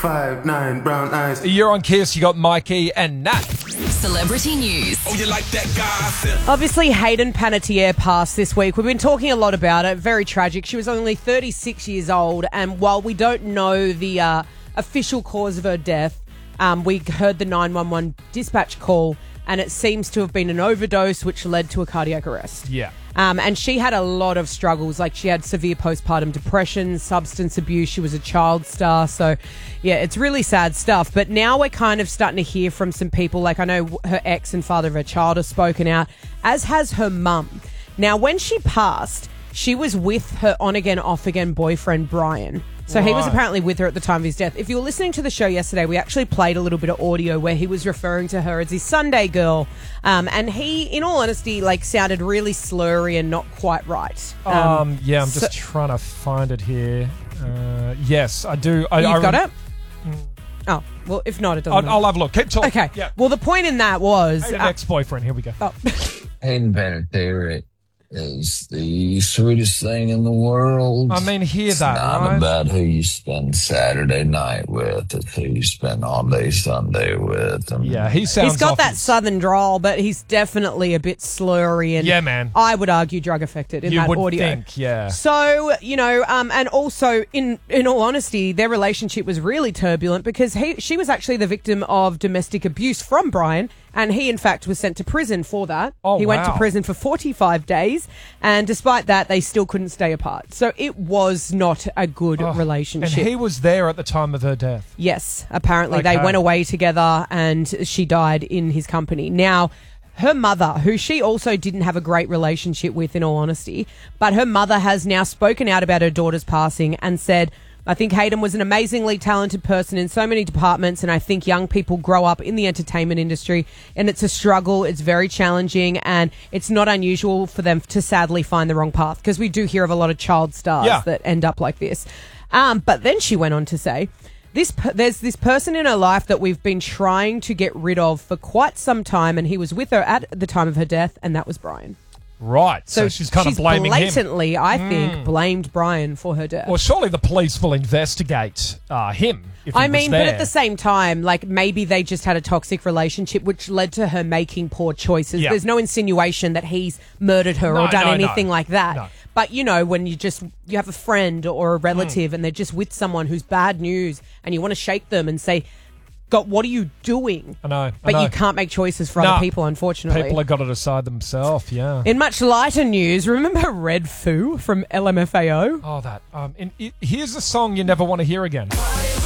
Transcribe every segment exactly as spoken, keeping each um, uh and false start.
five, nine, brown eyes. You're on Kiss. You got Mikey and Nat. Celebrity news. Oh, you like that gossip? Obviously, Hayden Panettiere passed this week. We've been talking a lot about it. Very tragic. She was only thirty-six years old, and while we don't know the uh, official cause of her death, um, we heard the nine one one dispatch call, and it seems to have been an overdose, which led to a cardiac arrest. Yeah. Um, and she had a lot of struggles. Like, she had severe postpartum depression, substance abuse. She was a child star. So, yeah, it's really sad stuff. But now we're kind of starting to hear from some people. Like, I know her ex and father of her child have spoken out, as has her mum. Now, when she passed, she was with her on-again, off-again boyfriend, Brian. So Right. he was apparently with her at the time of his death. If you were listening to the show yesterday, we actually played a little bit of audio where he was referring to her as his Sunday girl. Um, and he, in all honesty, like sounded really slurry and not quite right. Um, Um, yeah, I'm so- just trying to find it here. Uh, yes, I do. I, You've I got rem- it? Oh, well, if not, it doesn't I'll, matter. I'll have a look. Keep talking. Okay. Yeah. Well, the point in that was... Hey, an uh, ex-boyfriend. Here we go. oh. Hayden Panettiere is the sweetest thing in the world. I mean, hear It's that, not right? about who you spend Saturday night with. It's who you spend all day Sunday with. And Yeah, he sounds He's got off that his- southern drawl, but he's definitely a bit slurry and Yeah, man. I would argue drug affected in You that would audio. think, yeah. So, you know, um, and also in in all honesty, their relationship was really turbulent because he she was actually the victim of domestic abuse from Brian, and he in fact was sent to prison for that. Oh, he went to wow. prison for forty-five days, and despite that, they still couldn't stay apart. So it was not a good Oh, relationship. And he was there at the time of her death. Yes, apparently they Okay. went away together and she died in his company. Now, her mother, who she also didn't have a great relationship with, in all honesty, but her mother has now spoken out about her daughter's passing and said, I think Hayden was an amazingly talented person in so many departments, and I think young people grow up in the entertainment industry, and it's a struggle, it's very challenging, and it's not unusual for them to sadly find the wrong path, because we do hear of a lot of child stars Yeah. that end up like this. Um, but then she went on to say, This per- there's this person in her life that we've been trying to get rid of for quite some time, and he was with her at the time of her death, and that was Brian. Right. So, she's kind of blaming him. blatantly, I think, blamed Brian for her death. Well, surely the police will investigate uh, him if he I was mean, but there. at the same time, like, maybe they just had a toxic relationship, which led to her making poor choices. Yeah. There's no insinuation that he's murdered her No, or done no, no. anything like that. No. But, you know, when you just, you have a friend or a relative Mm. and they're just with someone who's bad news and you want to shake them and say, God, what are you doing? I know. I But know. you can't make choices for Nah, other people, unfortunately. People have got to decide themselves, yeah. In much lighter news, remember Red Foo from L M F A O? Oh, that. Um, in, it, here's a song you never want to hear again.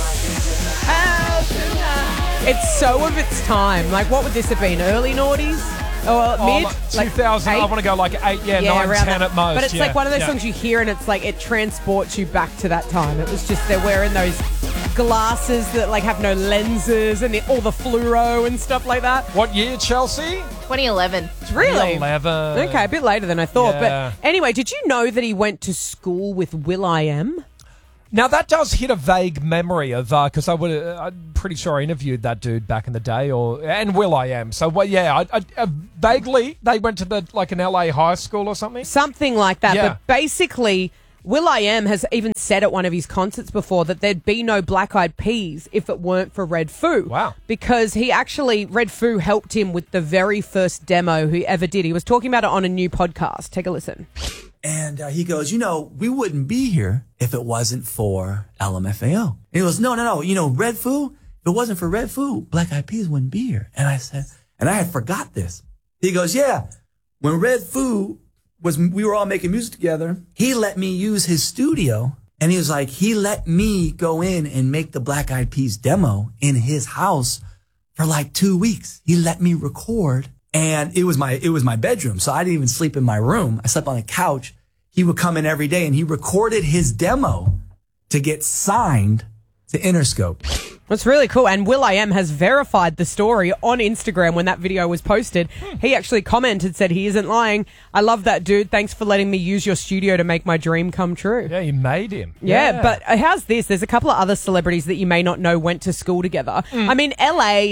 It's so of its time. Like, what would this have been? Early noughties? Or Oh, mid? like two thousand, I eight? want to go like eight, yeah, nine, around ten that. at most. But it's yeah, like one of those yeah. songs you hear and it's like it transports you back to that time. It was just they're wearing those glasses that like have no lenses and the, all the fluoro and stuff like that. What year, Chelsea? twenty eleven. Really? eleven. Okay, a bit later than I thought. Yeah. But anyway, did you know that he went to school with Will.i.am? Now, that does hit a vague memory of, because I would, uh, I'm pretty sure I interviewed that dude back in the day, or and Will.i.am. So, well, yeah, I, I, uh, vaguely, they went to the like an L A high school or something. Something like that. Yeah. But basically, Will.i.am has even said at one of his concerts before that there'd be no Black Eyed Peas if it weren't for Red Foo. Wow. Because he actually, Red Foo helped him with the very first demo he ever did. He was talking about it on a new podcast. Take a listen. And uh, he goes, you know, we wouldn't be here if it wasn't for L M F A O. And he goes, no, no, no. You know, Red Foo, if it wasn't for Red Foo, Black Eyed Peas wouldn't be here. And I said, and I had forgot this. He goes, yeah, when Red Foo was, we were all making music together, he let me use his studio. And he was like, he let me go in and make the Black Eyed Peas demo in his house for like two weeks. He let me record. And it was my, it was my bedroom. So I didn't even sleep in my room. I slept on the couch. He would come in every day and he recorded his demo to get signed to Interscope. That's really cool. And Will.i.am has verified the story on Instagram when that video was posted. He actually commented, said he isn't lying. I love that dude. Thanks for letting me use your studio to make my dream come true. Yeah, you made him. Yeah, but how's this? There's a couple of other celebrities that you may not know went to school together. I mean, L A,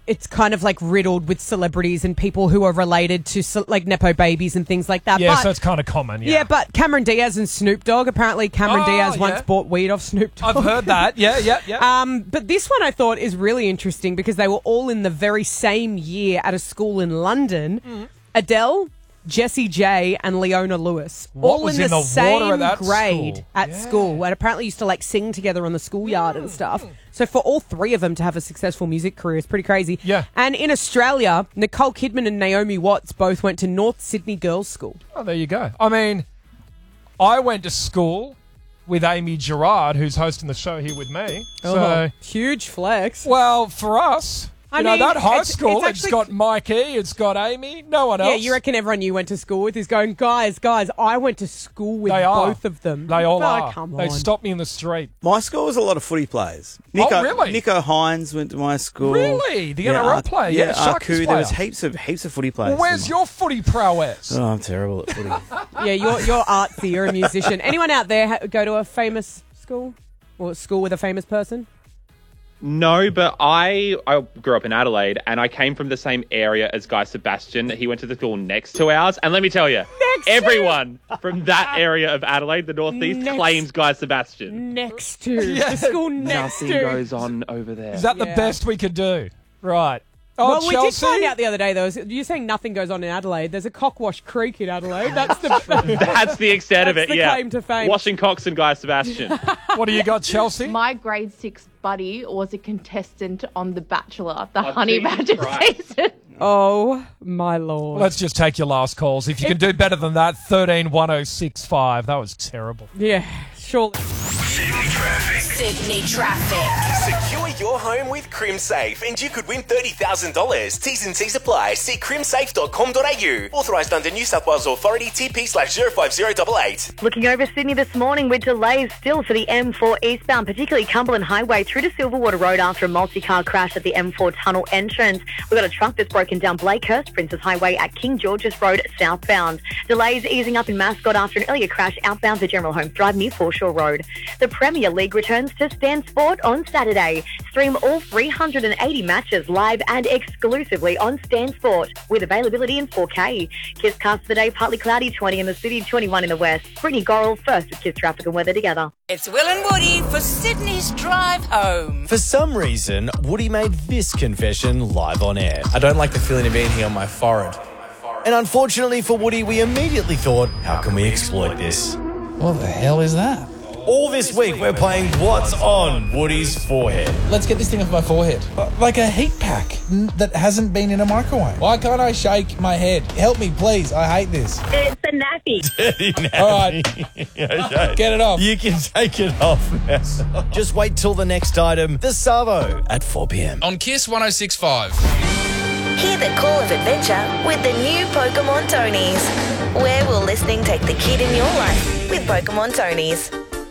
it's kind of like riddled with celebrities and people who are related to ce- like Nepo babies and things like that. Yeah, but, so it's kind of common. Yeah, yeah, but Cameron Diaz and Snoop Dogg, apparently Cameron Oh, Diaz yeah. once bought weed off Snoop Dogg. I've heard that. Yeah, yeah, yeah. Um, but this one I thought is really interesting because they were all in the very same year at a school in London. Mm. Adele, Jessie J, and Leona Lewis, What all was in in the, the same water at that grade school? at Yeah. school, and apparently used to like sing together on the schoolyard and stuff. So for all three of them to have a successful music career is pretty crazy. Yeah. And in Australia, Nicole Kidman and Naomi Watts both went to North Sydney Girls' School. Oh, there you go. I mean, I went to school with Amy Gerard, who's hosting the show here with me. So, Oh, huge flex. well, for us, I you know, mean, that high it's- school, it's it's actually- got Mikey, it's got Amy, no one else. Yeah, you reckon everyone you went to school with is going, guys, guys, I went to school with They are. both of them. They all Oh, are. come They on. stopped me in the street. My school was a lot of footy players. Nico, Oh, really? Nico Hines went to my school. Really? The N R L Ar- player? Yeah, Yeah, Sharkies Arku. There player. was heaps of heaps of footy players. Well, where's your footy prowess? Oh, I'm terrible at footy. Yeah, you're, you're artsy, you're a musician. Anyone out there ha- go to a famous school? Or a school with a famous person? No, but I I grew up in Adelaide and I came from the same area as Guy Sebastian. He went to the school next to ours. And let me tell you, Next to? everyone from that area of Adelaide, the northeast, Next. claims Guy Sebastian. Next to. The school next Nothing to. goes on over there. Is that the Yeah. best we could do? Right. Oh, well, we did Chelsea? find out the other day, though. You're saying nothing goes on in Adelaide. There's a Cockwash Creek in Adelaide. That's the That's the extent of That's it, the yeah. claim to fame. Washing Cox and Guy Sebastian. What do you got, Chelsea? My grade six buddy was a contestant on The Bachelor, the Oh, Honey Jesus Badger Christ. season. Oh, my Lord. Let's just take your last calls. If you can do better than that, thirteen one oh six five. That was terrible. Yeah, surely. Sydney traffic. Sydney traffic. Secure your home with CrimSafe and you could win thirty thousand dollars. T's and C's apply. See crimsafe dot com dot a u. Authorised under New South Wales Authority T P slash zero five zero eight eight. Looking over Sydney this morning with delays still for the M four eastbound, particularly Cumberland Highway through to Silverwater Road after a multi-car crash at the M four tunnel entrance. We've got a truck that's broken down Blakehurst, Princess Highway at King George's Road southbound. Delays easing up in Mascot after an earlier crash outbound to General Holmes Drive near Foreshore Road. The Premier League returns to Stan Sport on Saturday. Stream all three hundred eighty matches live and exclusively on Stan Sport with availability in four K. Kiss cast of the day, partly cloudy, twenty in the city, twenty-one in the west. Brittany Gorrell first with Kiss traffic and weather together. It's Will and Woody for Sydney's Drive Home. For some reason, Woody made this confession live on air. I don't like the feeling of being here on my forehead. And unfortunately for Woody, we immediately thought, how can we exploit this? What the hell is that? All this week, we're playing What's on Woody's Forehead. Let's get this thing off my forehead. Like a heat pack that hasn't been in a microwave. Why can't I shake my head? Help me, please. I hate this. It's a nappy. Dirty nappy. All right. Get it off. You can take it off now. Just wait till the next item, the Savo, at four p.m. On Kiss one oh six point five. Hear the call of adventure with the new Pokemon Tonys. Where will listening take the kid in your life with Pokemon Tonys?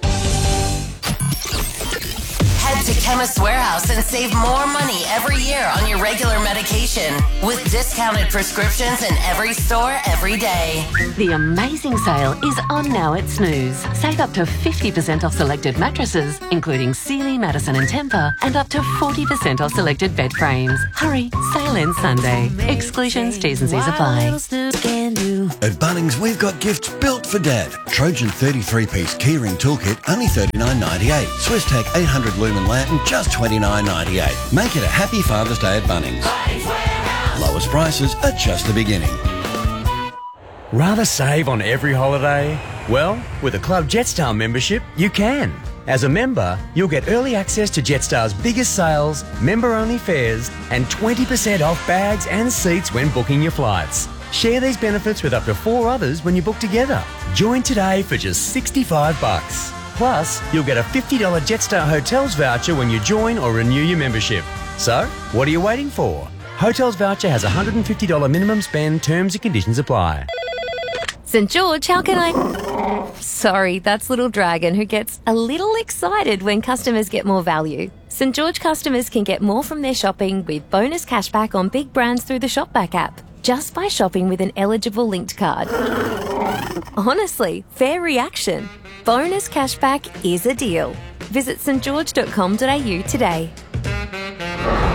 Head to Chemist Warehouse and save more money every year on your regular medication with discounted prescriptions in every store every day. The amazing sale is on now at Snooze. Save up to fifty percent off selected mattresses, including Sealy, Madison and Tempur, and up to forty percent off selected bed frames. Hurry, sale ends Sunday. Exclusions, T's and C's apply. At Bunnings, we've got gifts built for Dad. Trojan thirty-three piece keyring toolkit, only thirty-nine ninety-eight. SwissTech eight hundred lumen lantern, just twenty-nine ninety-eight. Make it a happy Father's Day at Bunnings. Lowest prices are just the beginning. Rather save on every holiday? Well, with a Club Jetstar membership, you can. As a member, you'll get early access to Jetstar's biggest sales, member-only fares, and twenty percent off bags and seats when booking your flights. Share these benefits with up to four others when you book together. Join today for just sixty-five bucks. Plus, you'll get a fifty dollars Jetstar Hotels voucher when you join or renew your membership. So, what are you waiting for? Hotels voucher has a one hundred fifty dollars minimum spend. Terms and conditions apply. St George, how can I... Sorry, that's Little Dragon, who gets a little excited when customers get more value. St George customers can get more from their shopping with bonus cashback on big brands through the Shopback app, just by shopping with an eligible linked card. Honestly, fair reaction. Bonus cashback is a deal. Visit st george dot com dot a u today.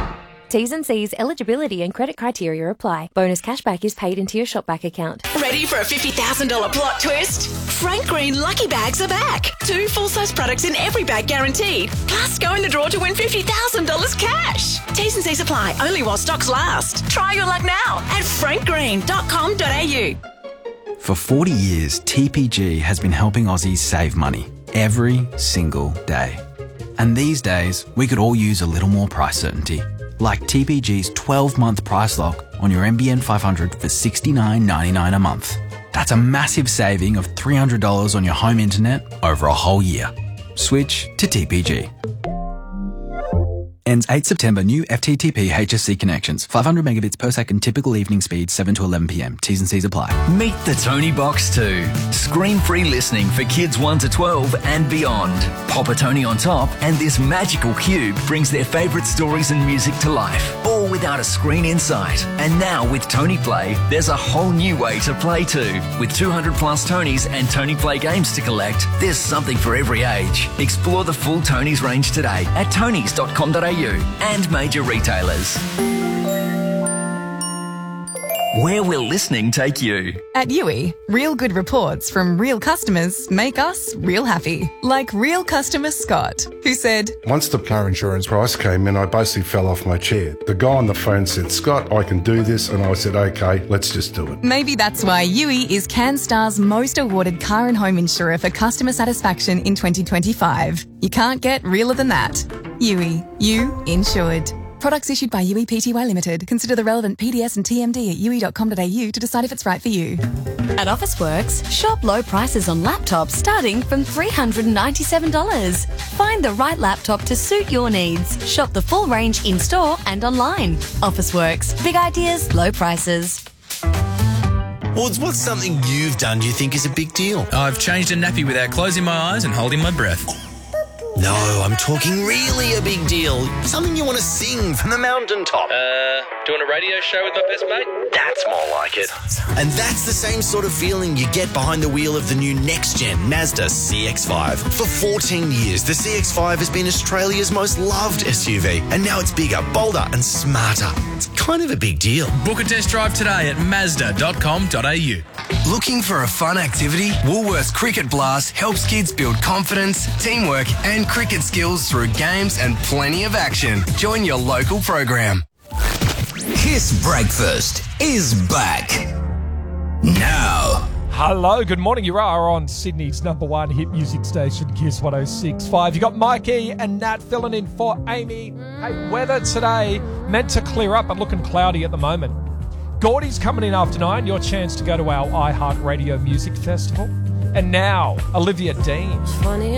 T's and C's, eligibility and credit criteria apply. Bonus cashback is paid into your Shopback account. Ready for a fifty thousand dollars plot twist? Frank Green Lucky Bags are back. Two full-size products in every bag guaranteed. Plus, go in the draw to win fifty thousand dollars cash. T's and C's apply only while stocks last. Try your luck now at frank green dot com dot a u. For forty years, T P G has been helping Aussies save money every single day. And these days, we could all use a little more price certainty. Like T P G's twelve-month price lock on your N B N five hundred for sixty-nine ninety-nine a month. That's a massive saving of three hundred dollars on your home internet over a whole year. Switch to T P G. Ends eighth September. New F T T P H S C connections. five hundred megabits per second typical evening speed, seven to eleven p m. T's and C's apply. Meet the Tony Box two. Screen-free listening for kids one to twelve and beyond. Pop a Tony on top and this magical cube brings their favourite stories and music to life, all without a screen in sight. And now with Tony Play, there's a whole new way to play too. With two hundred plus Tonys and Tony Play games to collect, there's something for every age. Explore the full Tonys range today at tonys dot com dot a u and major retailers. Where will listening take you? At U I, real good reports from real customers make us real happy. Like real customer Scott, who said, Once the car insurance price came in, I basically fell off my chair. The guy on the phone said, Scott, I can do this. And I said, okay, let's just do it. Maybe that's why U I is CanStar's most awarded car and home insurer for customer satisfaction in twenty twenty-five. You can't get realer than that. U I, you insured. Products issued by U I P T Y Limited. Consider the relevant P D S and T M D at u i dot com dot a u to decide if it's right for you. At Officeworks, shop low prices on laptops starting from three hundred ninety-seven dollars. Find the right laptop to suit your needs. Shop the full range in-store and online. Officeworks. Big ideas, low prices. Woods, what's something you've done you think is a big deal? I've changed a nappy without closing my eyes and holding my breath. No, I'm talking really a big deal. Something you want to sing from the mountaintop. Uh, doing a radio show with my best mate? That's more like it. And that's the same sort of feeling you get behind the wheel of the new next-gen Mazda C X five. For fourteen years, the C X five has been Australia's most loved S U V. And now it's bigger, bolder and smarter. It's kind of a big deal. Book a test drive today at mazda dot com dot a u. Looking for a fun activity? Woolworths Cricket Blast helps kids build confidence, teamwork and cricket skills through games and plenty of action. Join your local program. Kiss Breakfast is back. Now. Hello, good morning. You are on Sydney's number one hit music station, Kiss one oh six point five. You got Mikey and Nat filling in for Amy. Hey, weather today meant to clear up but looking cloudy at the moment. Gordy's coming in after nine, your chance to go to our iHeartRadio Music Festival. And now, Olivia Dean. Funny